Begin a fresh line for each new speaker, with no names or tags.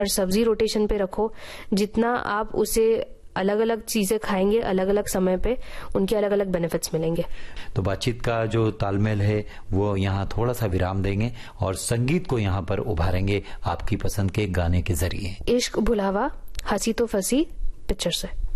और सब्जी रोटेशन पे रखो। जितना आप उसे अलग अलग चीजें खाएंगे अलग अलग समय पे, उनके अलग अलग बेनिफिट्स मिलेंगे।
तो बातचीत का जो तालमेल है वो यहाँ थोड़ा सा विराम देंगे और संगीत को यहाँ पर उभारेंगे आपकी पसंद के गाने के जरिए।
इश्क भुलावा हंसी तो फंसी पिक्चर से।